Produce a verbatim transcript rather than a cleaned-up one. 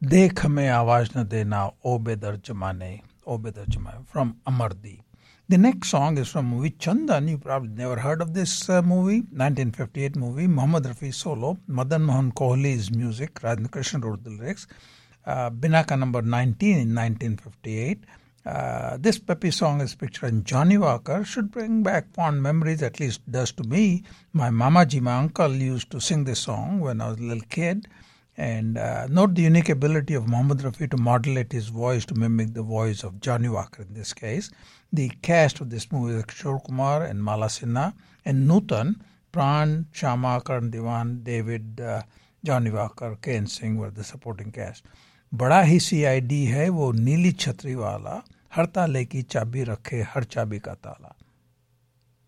देख हमें आवाज न देना ओ बेदर जमाने, ओ बेदर जमाने, from Amardeep. The next song is from movie Chandan. You probably never heard of this uh, movie. nineteen fifty-eight movie. Muhammad Rafi solo. Madan Mohan Kohli's music. Radha Krishnan wrote the lyrics. Uh, Binaka number nineteen in nineteen fifty-eight. Uh, this peppy song is pictured in Johnny Walker. Should bring back fond memories, at least does to me. My mamaji, my uncle, used to sing this song when I was a little kid. And uh, note the unique ability of Muhammad Rafi to modulate his voice to mimic the voice of Johnny Walker in this case. The cast of this movie is Kishore Kumar and Mala Sinha and Nutan, Pran, Shama, Karan Devan, David, uh, Johnny Walker, Ken Singh were the supporting cast. बड़ा ही सी I D है वो नीली छतरी वाला, हर ताले की चाबी रखे हर चाबी का ताला.